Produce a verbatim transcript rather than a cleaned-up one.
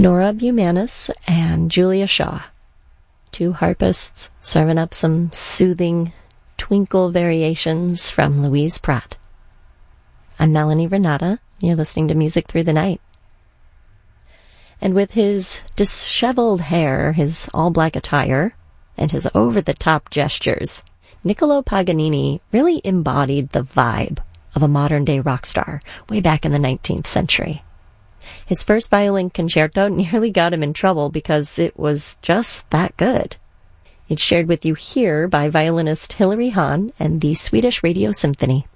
Nora Bumanis and Julia Shaw, two harpists serving up some soothing twinkle variations from Louise Pratt. I'm Melanie Renata. You're listening to Music Through the Night. And with his disheveled hair, his all-black attire, and his over-the-top gestures, Niccolo Paganini really embodied the vibe of a modern-day rock star way back in the nineteenth century. His first violin concerto nearly got him in trouble because it was just that good. It's shared with you here by violinist Hilary Hahn and the Swedish Radio Symphony.